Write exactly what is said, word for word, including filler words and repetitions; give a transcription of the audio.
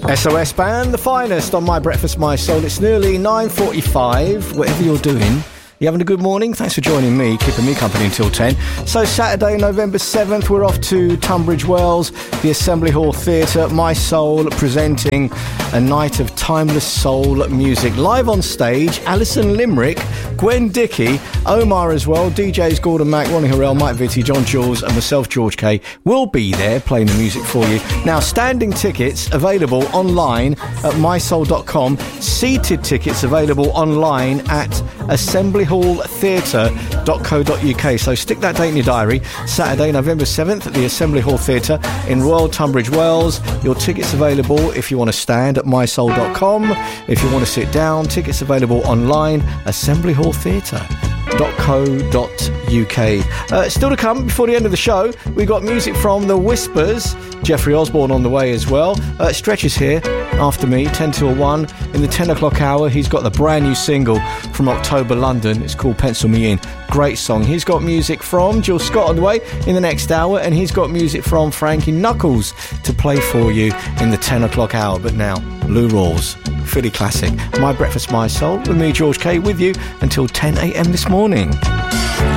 S O S Band, the finest on My Breakfast, My Soul. It's nearly nine forty-five. Whatever you're doing, you having a good morning? Thanks for joining me, keeping me company until ten. So Saturday, November seventh, we're off to Tunbridge Wells, the Assembly Hall Theatre, My Soul presenting a night of timeless soul music. Live on stage, Alison Limerick, Gwen Dickey, Omar as well, D Js Gordon Mack, Ronnie Harrell, Mike Vitti, John Jules and myself, George Kay, will be there playing the music for you. Now, standing tickets available online at my soul dot com, seated tickets available online at assembly hall theatre dot co dot uk. So stick that date in your diary, Saturday, November seventh at the Assembly Hall Theatre in Royal Tunbridge Wells. Your tickets available if you want to stand at my soul dot com. If you want to sit down, tickets available online, assembly hall theatre dot co dot uk. Uh, still to come before the end of the show, we got music from The Whispers, Jeffrey Osborne on the way as well. Uh, Stretch is here after me, ten till one. In the ten o'clock hour, he's got the brand new single from October London. It's called Pencil Me In. Great song. He's got music from Jill Scott on the way in the next hour, and he's got music from Frankie Knuckles to play for you in the ten o'clock hour. But now, Lou Rawls, Philly classic. My Breakfast, My Soul, with me, George Kay, with you until ten a.m. this morning.